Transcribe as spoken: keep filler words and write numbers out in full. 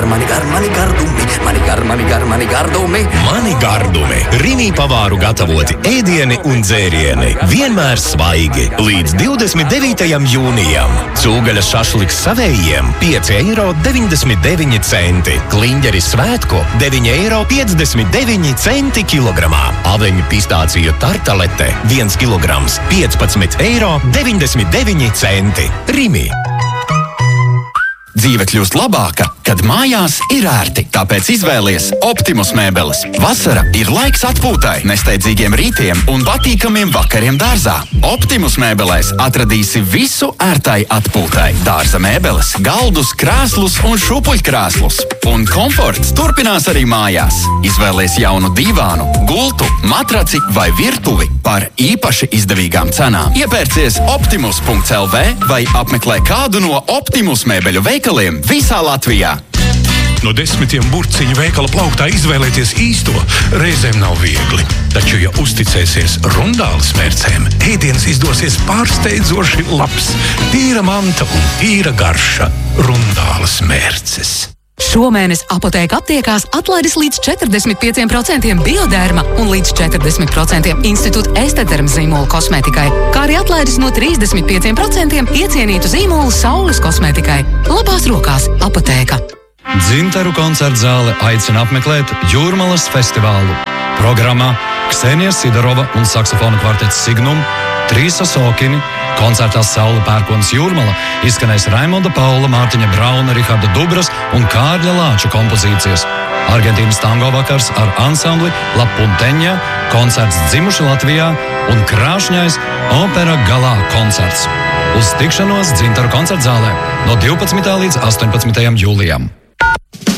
mani gar, mani gardumi, mani gar, mani gar, mani gardumi. Mani gardumi. Rimi pavāru gatavoti ēdieni un dzērieni. Vienmēr svaigi. Līdz divdesmit devītajam jūnijam. Cūgaļas šašliks savējiem pieci eiro deviņdesmit deviņi centi. Kliņģeri svētku deviņi eiro piecdesmit deviņi centi kilogramā. Aveņu pistāciju tartalete viens kilograms piecpadsmit eiro deviņdesmit deviņi centi. Rimi. Dzīve kļūst labāka, kad mājās ir ērti. Tāpēc izvēlies Optimus mēbeles. Vasara ir laiks atpūtai, nesteidzīgiem rītiem un patīkamiem vakariem dārzā. Optimus mēbelēs atradīsi visu ērtai atpūtai. Dārza mēbeles, galdus, krēslus un šūpuļkrēslus. Un komforts turpinās arī mājās. Izvēlies jaunu divānu, gultu, matraci vai virtuvi par īpaši izdevīgām cenām. Iepērcies optimus punkts el vē vai apmeklē kādu no Optimus mēbeļu veikaliem visā Latvijā. No desmitiem burciņu veikala plauktā izvēlēties īsto reizēm nav viegli. Taču, ja uzticēsies Rundāles mērcēm, ēdiens izdosies pārsteidzoši labs. Tīra manta un tīra garša. Rundāles mērces. Šomēnes Apotēka aptiekās atlaides līdz četrdesmit pieci procenti Bioderma un līdz četrdesmit procenti Institūta Esteterm zīmolu kosmētikai, kā arī atlaides no trīsdesmit pieci procenti iecienītu zīmolu saules kosmētikai. Labās rokās Apotēka. Dzintaru koncerta zāle aicina apmeklēt Jūrmalas festivālu. Programmā Ksenija Sidorova un saksofona kvartets Signum, Trīsa Sokini, koncertā Saule Pērkons Jūrmala izskanēs Raimonda Paula, Mārtiņa Brauna, Riharda Dubras un Kārļa Lāča kompozīcijas. Argentīnas tango vakars ar ansambli La Punteņa, koncerts Dzimuši Latvijā un krāšņais opera galā koncerts. Uz tikšanos Dzintaru koncerta zālē no divpadsmitā līdz astoņpadsmitajam jūlijam.